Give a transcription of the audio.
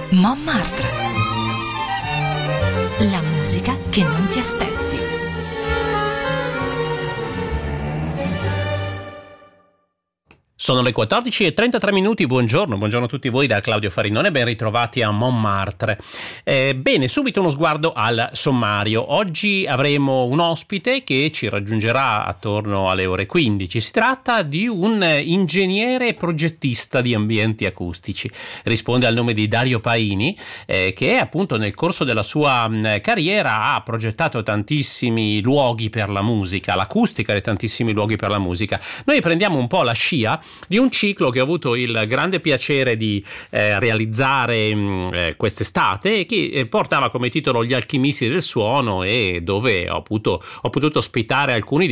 Montmartre. La musica che non ti aspetti. Sono le 14:33, buongiorno a tutti voi da Claudio Farinone, ben ritrovati a Montmartre. Bene, subito uno sguardo al sommario. Oggi avremo un ospite che ci raggiungerà attorno alle ore 15. Si tratta di un ingegnere progettista di ambienti acustici. Risponde al nome di Dario Paini, che appunto nel corso della sua carriera ha progettato tantissimi luoghi per la musica, l'acustica di tantissimi luoghi per la musica. Noi prendiamo un po' la scia di un ciclo che ho avuto il grande piacere di realizzare quest'estate, che portava come titolo Gli alchimisti del suono, e dove ho potuto ospitare alcuni